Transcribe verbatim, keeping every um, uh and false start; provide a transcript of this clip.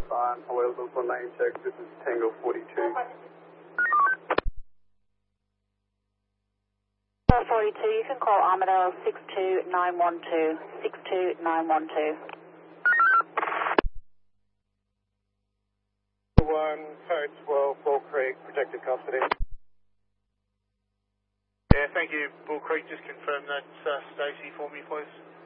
fine. However, for lane check, this is Tango forty-two. forty-two, you can call Armadale six two nine one two, six two nine one two. one, code twelve, Bull Creek, protected custody. Yeah, thank you, Bull Creek. Just confirm that, uh, Stacey, for me, please.